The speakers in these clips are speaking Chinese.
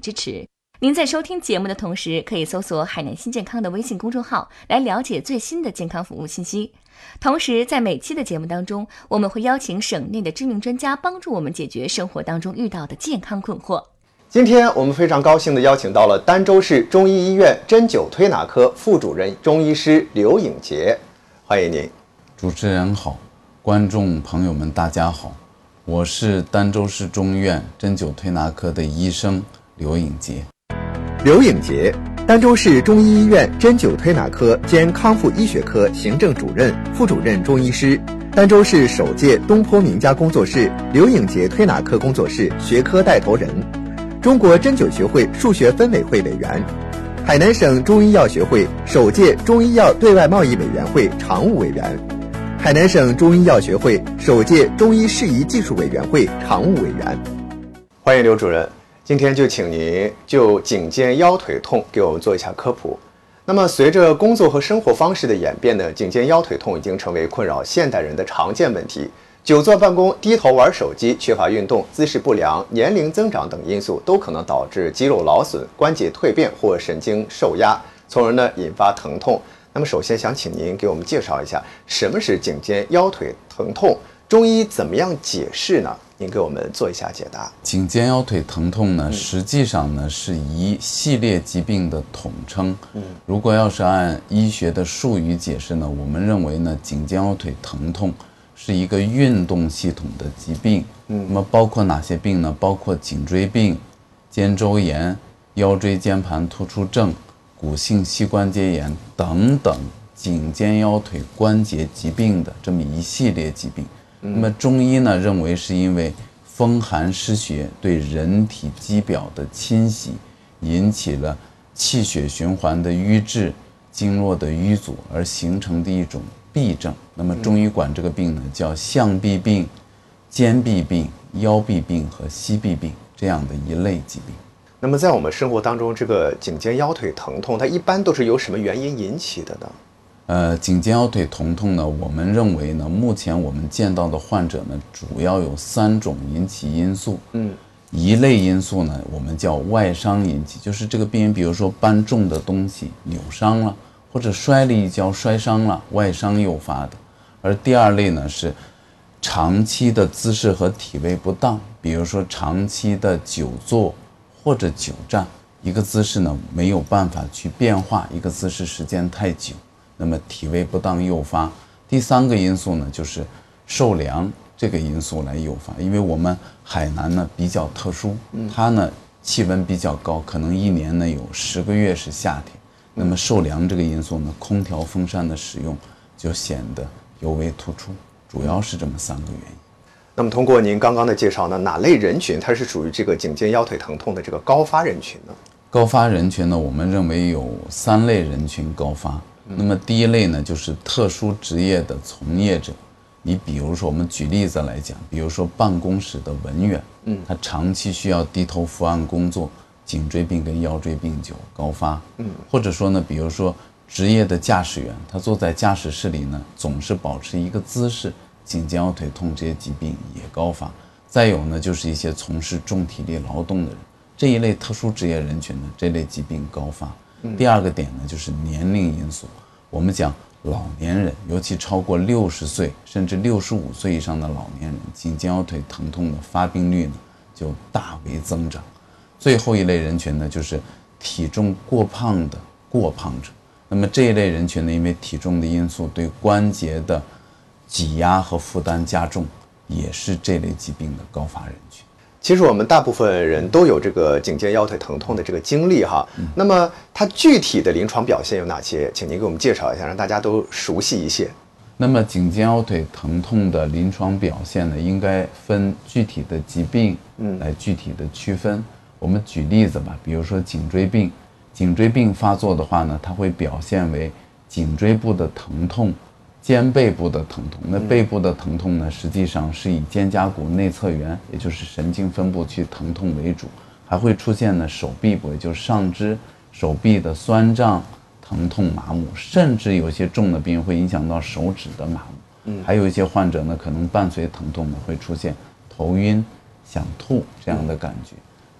支持。您在收听节目的同时，可以搜索海南新健康的微信公众号来了解最新的健康服务信息。同时，在每期的节目当中，我们会邀请省内的知名专家帮助我们解决生活当中遇到的健康困惑。 今天我们非常高兴地邀请到了儋州市中医医院针灸推拿科副主任中医师刘颖杰，欢迎您。 主持人好，观众朋友们大家好，我是儋州市中医院针灸推拿科的医生刘颖杰。 刘颖杰，儋州市中医医院针灸推拿科兼康复医学科行政主任、副主任中医师，儋州市首届东坡名家工作室刘颖杰推拿科工作室学科带头人，中国针灸学会数学分委会委员，海南省中医药学会首届中医药对外贸易委员会常务委员，海南省中医药学会首届中医适宜技术委员会常务委员。欢迎刘主任，今天就请您就颈肩腰腿痛给我们做一下科普。那么随着工作和生活方式的演变呢，颈肩腰腿痛已经成为困扰现代人的常见问题。久坐办公、低头玩手机、缺乏运动、姿势不良、年龄增长等因素都可能导致肌肉劳损、关节蜕变或神经受压，从而呢引发疼痛。那么首先想请您给我们介绍一下什么是颈肩腰腿疼痛，中医怎么样解释呢？您给我们做一下解答。 颈肩腰腿疼痛呢，实际上呢是一系列疾病的统称。如果要是按医学的术语解释呢，我们认为呢，颈肩腰腿疼痛是一个运动系统的疾病。那么包括哪些病呢？包括颈椎病、肩周炎、腰椎间盘突出症、骨性膝关节炎等等颈肩腰腿关节疾病的这么一系列疾病。那么中医呢认为是因为风寒湿邪对人体肌表的侵袭，引起了气血循环的瘀滞、经络的淤阻而形成的一种痹症。那么中医管这个病呢叫项臂病、肩臂病、腰臂病和膝臂病这样的一类疾病。 那么在我们生活当中，这个颈肩腰腿疼痛它一般都是由什么原因引起的呢？ 颈肩腰腿疼痛呢，我们认为呢，目前我们见到的患者呢，主要有3种引起因素。一类因素呢，我们叫外伤引起，就是这个病人比如说搬重的东西扭伤了，或者摔了一跤摔伤了，外伤诱发的。而第2类呢是长期的姿势和体位不当，比如说长期的久坐或者久站，一个姿势呢没有办法去变化，一个姿势时间太久，那么体位不当诱发。第3个因素呢就是受凉这个因素来诱发，因为我们海南呢比较特殊，它呢气温比较高，可能一年呢有10个月是夏天，那么受凉这个因素呢，空调风扇的使用就显得尤为突出，主要是这么3个原因。 那么通过您刚刚的介绍呢，哪类人群它是属于这个颈肩腰腿疼痛的这个高发人群呢？ 高发人群呢，我们认为有3类人群高发。那么第一类呢，就是特殊职业的从业者。你比如说，我们举例子来讲，比如说办公室的文员，他长期需要低头伏案工作，颈椎病跟腰椎病就高发。或者说呢，比如说职业的驾驶员，他坐在驾驶室里呢，总是保持一个姿势，颈肩腰腿痛这些疾病也高发。再有呢，就是一些从事重体力劳动的人，这一类特殊职业人群呢，这类疾病高发。第2个点呢，就是年龄因素。我们讲老年人，尤其超过60岁甚至65岁以上的老年人，颈肩腰腿疼痛的发病率呢就大为增长。最后一类人群呢，就是体重过胖的过胖者。那么这一类人群呢，因为体重的因素对关节的挤压和负担加重，也是这类疾病的高发人群。 其实我们大部分人都有这个颈肩腰腿疼痛的这个经历哈。那么它具体的临床表现有哪些？请您给我们介绍一下，让大家都熟悉一些。 那么颈肩腰腿疼痛的临床表现呢，应该分具体的疾病来具体的区分。我们举例子吧，比如说颈椎病，颈椎病发作的话呢，它会表现为颈椎部的疼痛、肩背部的疼痛。那背部的疼痛呢，实际上是以肩胛骨内侧缘，也就是神经分布区疼痛为主，还会出现呢手臂部，也就是上肢手臂的酸胀、疼痛、麻木，甚至有些重的病人会影响到手指的麻木。还有一些患者呢，可能伴随疼痛呢会出现头晕、想吐这样的感觉。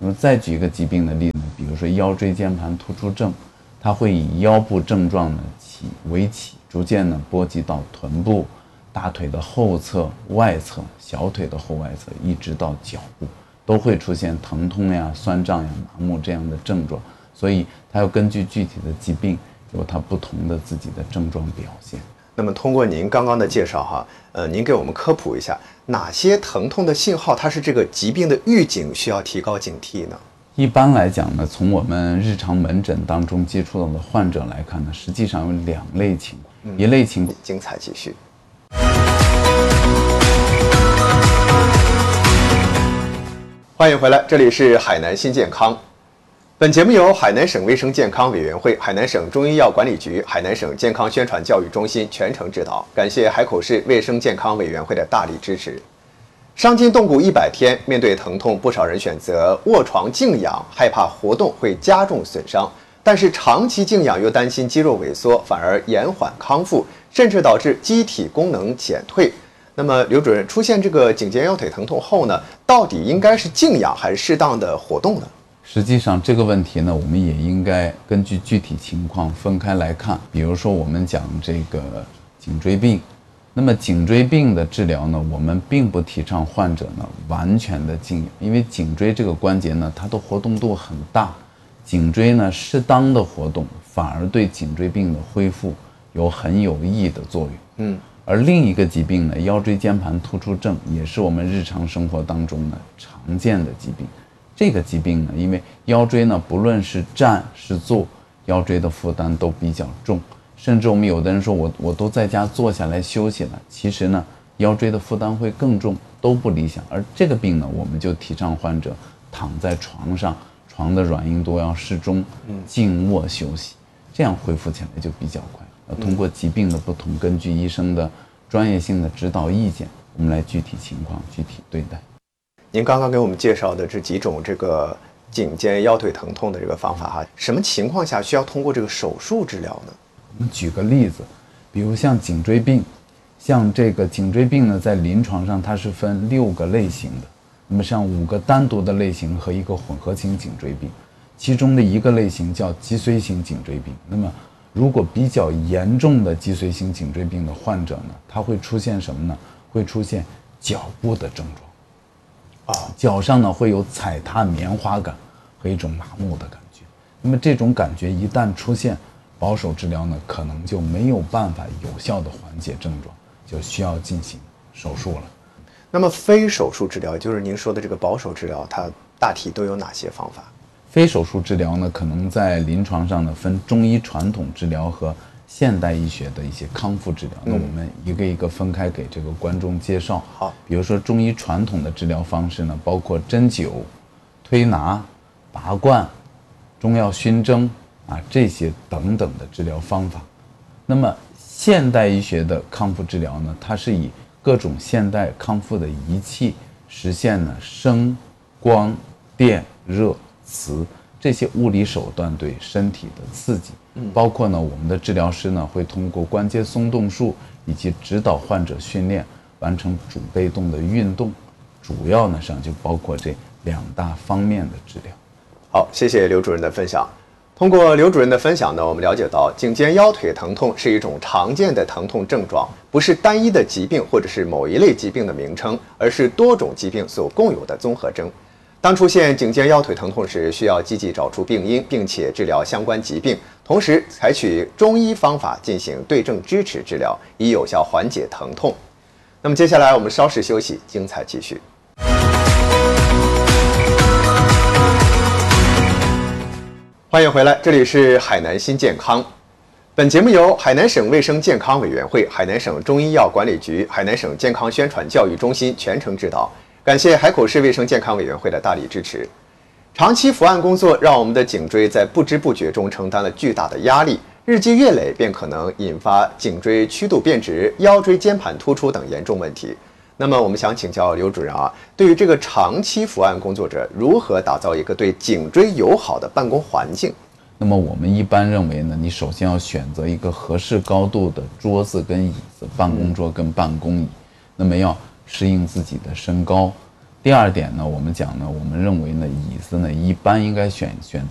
那么再举一个疾病的例子，比如说腰椎间盘突出症，它会以腰部症状呢为起，逐渐呢波及到臀部、大腿的后侧、外侧、小腿的后外侧，一直到脚部，都会出现疼痛呀、酸胀呀、麻木这样的症状。所以它要根据具体的疾病，有它不同的自己的症状表现。 那么通过您刚刚的介绍哈，您给我们科普一下，哪些疼痛的信号它是这个疾病的预警，需要提高警惕呢？ 一般来讲呢，从我们日常门诊当中接触到的患者来看呢，实际上有2类情况，一类情况精彩继续。欢迎回来，这里是海南新健康。本节目由海南省卫生健康委员会、海南省中医药管理局、海南省健康宣传教育中心全程指导，感谢海口市卫生健康委员会的大力支持。伤筋动骨100天，面对疼痛，不少人选择卧床静养，害怕活动会加重损伤，但是长期静养又担心肌肉萎缩，反而延缓康复，甚至导致机体功能减退。那么刘主任，出现这个颈肩腰腿疼痛后呢，到底应该是静养还是适当的活动呢？ 实际上这个问题呢，我们也应该根据具体情况分开来看。比如说我们讲这个颈椎病，那么颈椎病的治疗呢，我们并不提倡患者呢完全的静养，因为颈椎这个关节呢，它的活动度很大，颈椎呢适当的活动反而对颈椎病的恢复有很有益的作用。而另一个疾病呢，腰椎间盘突出症，也是我们日常生活当中呢常见的疾病。这个疾病呢，因为腰椎呢，不论是站是坐，腰椎的负担都比较重，甚至我们有的人说我都在家坐下来休息了，其实呢，腰椎的负担会更重，都不理想。而这个病呢，我们就提倡患者躺在床上，床的软硬度要适中，静卧休息，这样恢复起来就比较快。通过疾病的不同，根据医生的专业性的指导意见，我们来具体情况具体对待。 您刚刚给我们介绍的这几种这个颈肩腰腿疼痛的这个方法哈，什么情况下需要通过这个手术治疗呢？ 我们举个例子，比如像颈椎病，像这个颈椎病呢，在临床上它是分6个类型的，那么像5个单独的类型和一个混合型颈椎病，其中的一个类型叫脊髓型颈椎病。那么如果比较严重的脊髓型颈椎病的患者呢，他会出现什么呢？会出现脚部的症状，脚上呢会有踩踏棉花感和一种麻木的感觉。那么这种感觉一旦出现，保守治疗呢可能就没有办法有效的缓解症状，就需要进行手术了。 那么非手术治疗，就是您说的这个保守治疗，它大体都有哪些方法？ 非手术治疗呢，可能在临床上呢分中医传统治疗和现代医学的一些康复治疗。那我们一个一个分开给这个观众介绍。 好， 比如说中医传统的治疗方式呢，包括针灸、推拿、拔罐、中药熏蒸这些等等的治疗方法。那么现代医学的康复治疗呢，它是以各种现代康复的仪器实现呢声、光、电、热、磁这些物理手段对身体的刺激，包括呢我们的治疗师呢会通过关节松动术以及指导患者训练完成主被动的运动，主要呢上就包括这2大方面的治疗。 好，谢谢刘主任的分享。通过刘主任的分享呢，我们了解到颈肩腰腿疼痛是一种常见的疼痛症状，不是单一的疾病或者是某一类疾病的名称，而是多种疾病所共有的综合征。当出现颈肩腰腿疼痛时，需要积极找出病因，并且治疗相关疾病，同时采取中医方法进行对症支持治疗，以有效缓解疼痛。那么接下来我们稍事休息，精彩继续。欢迎回来，这里是海南新健康。本节目由海南省卫生健康委员会、海南省中医药管理局、海南省健康宣传教育中心全程指导，感谢海口市卫生健康委员会的大力支持。长期伏案工作让我们的颈椎在不知不觉中承担了巨大的压力，日积月累便可能引发颈椎曲度变直、腰椎间盘突出等严重问题。那么我们想请教刘主任对于这个长期伏案工作者，如何打造一个对颈椎友好的办公环境？ 那么我们一般认为呢，你首先要选择一个合适高度的桌子跟椅子，办公桌跟办公椅，那么要适应自己的身高。 第二点呢，我们讲呢，我们认为呢，椅子呢一般应该选